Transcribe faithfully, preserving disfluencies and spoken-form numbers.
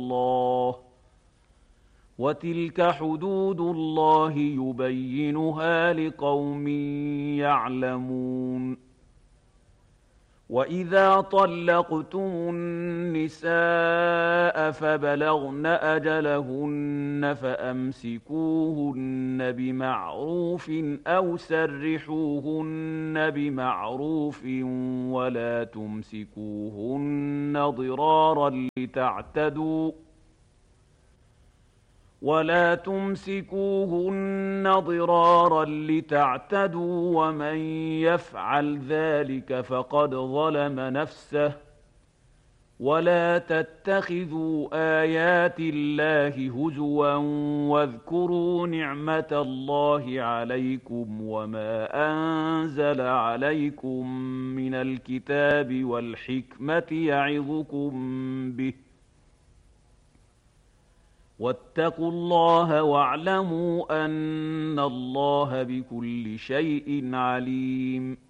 الله وتلك حدود الله يبينها لقوم يعلمون وإذا طلقتم النساء فبلغن أجلهن فأمسكوهن بمعروف أو سرحوهن بمعروف ولا تمسكوهن ضرارا لتعتدوا ولا تمسكوهن ضرارا لتعتدوا ومن يفعل ذلك فقد ظلم نفسه ولا تتخذوا آيات الله هزوا واذكروا نعمة الله عليكم وما أنزل عليكم من الكتاب والحكمة يعظكم به واتقوا الله واعلموا أن الله بكل شيء عليم